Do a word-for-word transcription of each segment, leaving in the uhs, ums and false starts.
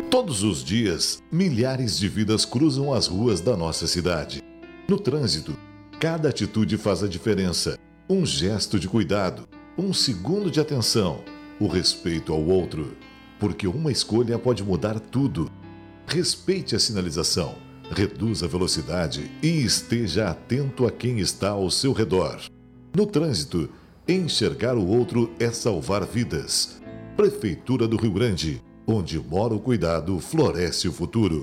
Todos os dias, milhares de vidas cruzam as ruas da nossa cidade. No trânsito, cada atitude faz a diferença. Um gesto de cuidado, um segundo de atenção, o respeito ao outro. Porque uma escolha pode mudar tudo. Respeite a sinalização, reduza a velocidade e esteja atento a quem está ao seu redor. No trânsito, enxergar o outro é salvar vidas. Prefeitura do Rio Grande, onde mora o cuidado, floresce o futuro.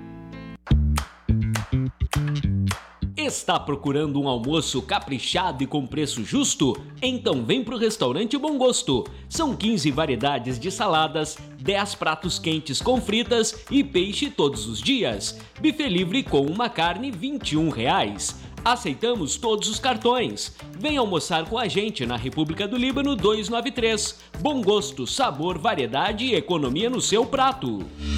Está procurando um almoço caprichado e com preço justo? Então vem pro restaurante Bom Gosto. São quinze variedades de saladas, dez pratos quentes com fritas e peixe todos os dias. Buffet livre com uma carne vinte e um reais. Aceitamos todos os cartões. Vem almoçar com a gente na República do Líbano duzentos e noventa e três. Bom Gosto, sabor, variedade e economia no seu prato.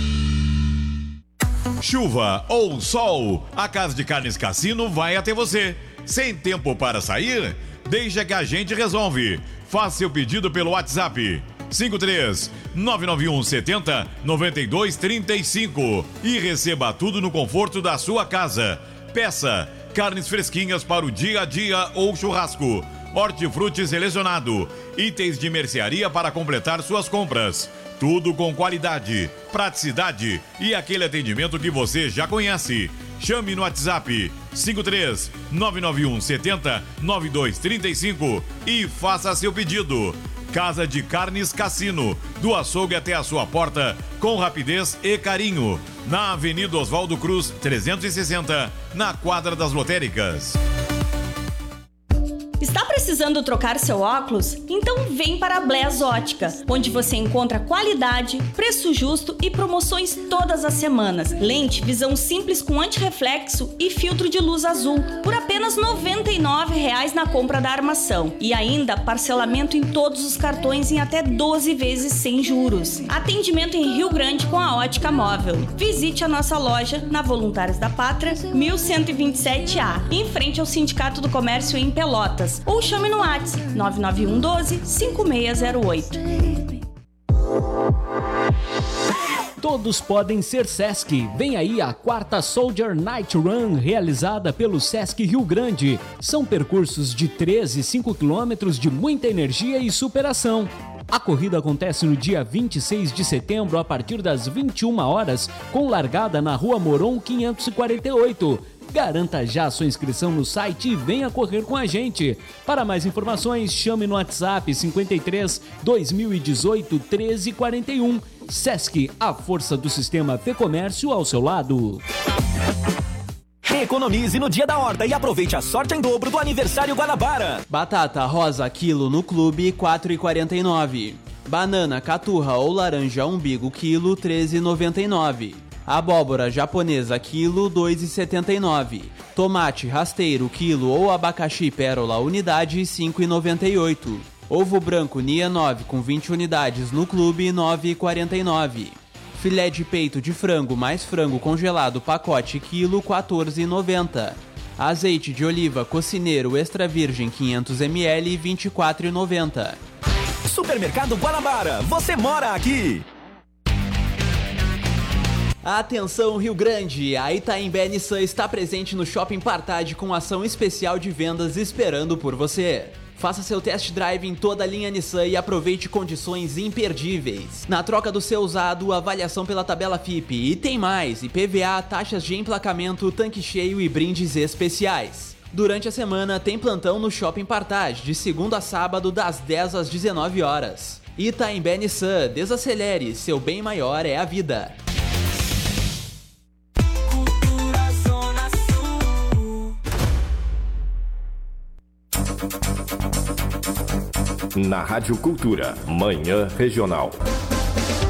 Chuva ou sol, a Casa de Carnes Cassino vai até você. Sem tempo para sair? Deixa que a gente resolve. Faça seu pedido pelo WhatsApp cinco três nove nove um sete zero nove dois três cinco e receba tudo no conforto da sua casa. Peça carnes fresquinhas para o dia a dia ou churrasco, hortifruti selecionado, itens de mercearia para completar suas compras. Tudo com qualidade, praticidade e aquele atendimento que você já conhece. Chame no WhatsApp cinco três nove nove um sete zero nove dois três cinco e faça seu pedido. Casa de Carnes Cassino, do açougue até a sua porta, com rapidez e carinho. Na Avenida Oswaldo Cruz, trezentos e sessenta, na Quadra das Lotéricas. Está precisando trocar seu óculos? Então vem para a Bless Ótica, onde você encontra qualidade, preço justo e promoções todas as semanas. Lente visão simples com antirreflexo e filtro de luz azul por apenas noventa e nove reais na compra da armação. E ainda parcelamento em todos os cartões em até doze vezes sem juros. Atendimento em Rio Grande com a Ótica Móvel. Visite a nossa loja na Voluntários da Pátria, mil cento e vinte e sete A, em frente ao Sindicato do Comércio em Pelotas. Ou chame no WhatsApp nove nove um um dois cinco seis zero oito. Todos podem ser Sesc. Vem aí a quarta Soldier Night Run, realizada pelo Sesc Rio Grande. São percursos de treze e cinco quilômetros de muita energia e superação. A corrida acontece no dia vinte e seis de setembro, a partir das vinte e uma horas, com largada na Rua Moron quinhentos e quarenta e oito. Garanta já sua inscrição no site e venha correr com a gente. Para mais informações, chame no WhatsApp cinquenta e três, dois mil e dezoito, treze quarenta e um. Sesc, a força do sistema Fê Comércio ao seu lado. Economize no Dia da Horta e aproveite a sorte em dobro do aniversário Guanabara. Batata rosa quilo no clube quatro reais e quarenta e nove centavos. Banana caturra ou laranja umbigo quilo treze reais e noventa e nove centavos. Abóbora japonesa quilo dois reais e setenta e nove centavos. Tomate rasteiro quilo ou abacaxi pérola unidade cinco reais e noventa e oito centavos. Ovo branco Nia nove com vinte unidades no clube nove reais e quarenta e nove centavos. Filé de peito de frango mais frango congelado pacote quilo quatorze reais e noventa centavos. Azeite de oliva cocineiro extra virgem quinhentos mililitros vinte e quatro reais e noventa centavos. Supermercado Guanabara, você mora aqui! Atenção Rio Grande, a Itaimbé Nissan está presente no Shopping Partage com ação especial de vendas esperando por você. Faça seu test drive em toda a linha Nissan e aproveite condições imperdíveis. Na troca do seu usado, avaliação pela tabela F I P e tem mais, I P V A, taxas de emplacamento, tanque cheio e brindes especiais. Durante a semana tem plantão no Shopping Partage, de segunda a sábado das dez às dezenove horas. Itaimbé Nissan, desacelere, seu bem maior é a vida. Na Rádio Cultura, Manhã Regional.